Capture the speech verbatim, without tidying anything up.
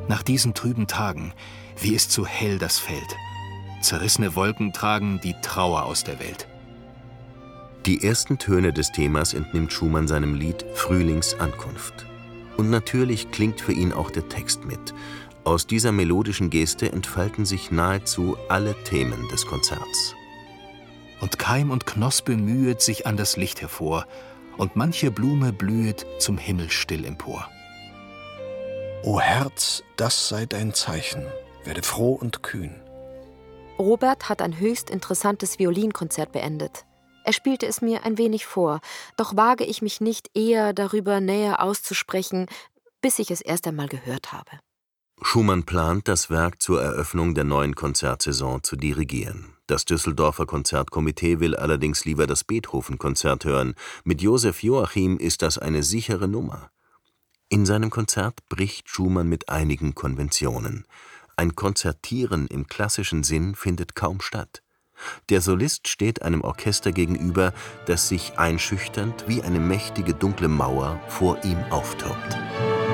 Nach diesen trüben Tagen, wie ist zu hell das Feld. Zerrissene Wolken tragen die Trauer aus der Welt. Die ersten Töne des Themas entnimmt Schumann seinem Lied Frühlingsankunft. Und natürlich klingt für ihn auch der Text mit. Aus dieser melodischen Geste entfalten sich nahezu alle Themen des Konzerts. Und Keim und Knospe mühet sich an das Licht hervor, und manche Blume blühet zum Himmel still empor. O Herz, das sei dein Zeichen, werde froh und kühn. Robert hat ein höchst interessantes Violinkonzert beendet. Er spielte es mir ein wenig vor, doch wage ich mich nicht eher darüber näher auszusprechen, bis ich es erst einmal gehört habe. Schumann plant, das Werk zur Eröffnung der neuen Konzertsaison zu dirigieren. Das Düsseldorfer Konzertkomitee will allerdings lieber das Beethoven-Konzert hören. Mit Josef Joachim ist das eine sichere Nummer. In seinem Konzert bricht Schumann mit einigen Konventionen. Ein Konzertieren im klassischen Sinn findet kaum statt. Der Solist steht einem Orchester gegenüber, das sich einschüchternd wie eine mächtige dunkle Mauer vor ihm auftürmt.